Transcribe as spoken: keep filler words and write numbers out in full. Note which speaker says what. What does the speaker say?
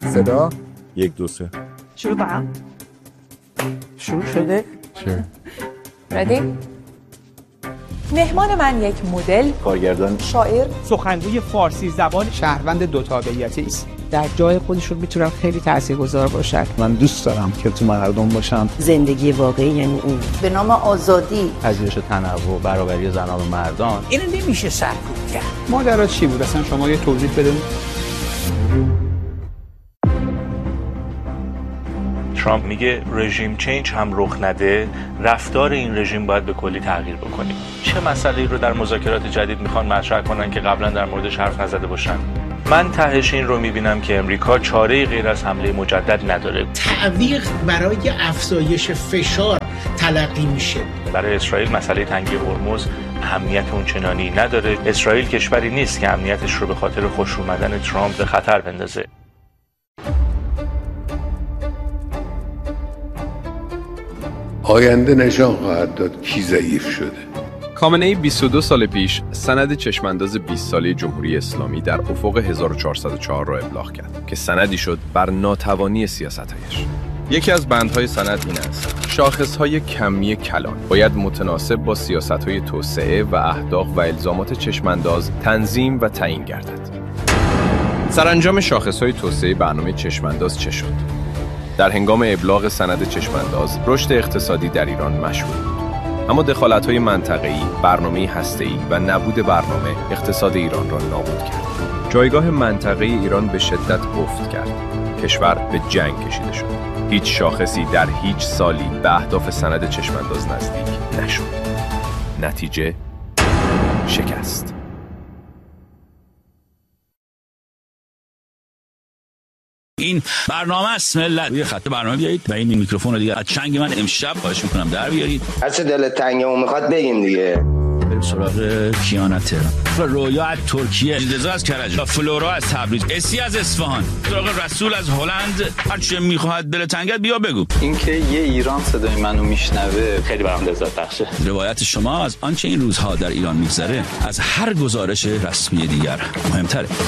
Speaker 1: صدا یک دو سه
Speaker 2: شروع کنم.
Speaker 3: شروع شده؟
Speaker 1: شروع.
Speaker 2: ردی؟ مهمان من یک مدل،
Speaker 1: کارگردان،
Speaker 2: شاعر،
Speaker 3: سخنگوی فارسی زبان،
Speaker 4: شهروند دو تابعیتی است.
Speaker 3: در جای خودشون میتونن خیلی تاثیرگذار باشن.
Speaker 5: من دوست دارم که تو مردم باشم.
Speaker 6: زندگی واقعی یعنی اون به نام آزادی،
Speaker 7: پذیرش تنوع، برابری زنان و مردان.
Speaker 3: اینو نمیشه سرکوب کرد.
Speaker 4: ماجرا چی بود اصلا؟ شما یه توضیح بده.
Speaker 8: ترامپ میگه رژیم چینج هم رخ نده، رفتار این رژیم باید به کلی تغییر بکنه. چه مسئله‌ای رو در مذاکرات جدید میخوان مطرح کنن که قبلا در موردش حرف نزده باشن؟ من تهش این رو میبینم که امریکا چاره‌ای غیر از حمله مجدد نداره.
Speaker 9: تعویق برای افزایش فشار تلقی میشه.
Speaker 8: برای اسرائیل مسئله تنگی هرمز اهمیت اونچنانی نداره. اسرائیل کشوری نیست که امنیتش رو به خاطر خوش اومدن ترامپ به خطر بندازه.
Speaker 10: آینده نشان خواهد داد کی ضعیف شده.
Speaker 1: خامنه‌ای بیست و دو سال پیش سند چشمانداز بیست ساله جمهوری اسلامی در افق هزار و چهارصد و چهار را ابلاغ کرد که سندی شد بر ناتوانی سیاست‌هایش. یکی از بندهای سند این است: شاخص‌های کمی کلان باید متناسب با سیاست‌های توسعه و اهداف و الزامات چشمانداز تنظیم و تعیین گردد. سرانجام شاخص‌های توسعه برنامه چشمانداز چه شد؟ در هنگام ابلاغ سند چشمانداز، رشد اقتصادی در ایران مشهود بود. اما دخالت‌های منطقه‌ای، برنامه هسته‌ای و نبود برنامه اقتصاد ایران را نابود کرد. جایگاه منطقه ایران به شدت افت کرد. کشور به جنگ کشیده شد. هیچ شاخصی در هیچ سالی به اهداف سند چشمانداز نزدیک نشد. نتیجه شکست.
Speaker 11: این برنامه است ملت. یه خط برنامه بیایید و این میکروفون رو دیگه از چنگ من امشب خواهش میکنم در بیارید.
Speaker 12: هر چه دلت تنگه اون میخواد بگیم دیگه.
Speaker 11: بریم سراغ کیانا تهران، رویا از ترکیه، رضا از کرج، فلورا از تبریز، اسی از اصفهان، سراغ رسول از هلند. هر چه میخواد دل تنگت بیا بگو.
Speaker 7: اینکه یه ایران صدای منو میشنوه
Speaker 8: خیلی برام لذت بخشه.
Speaker 11: روایت شما از آنچه این روزها در ایران میگذره از هر گزارش رسمی دیگر مهمتره.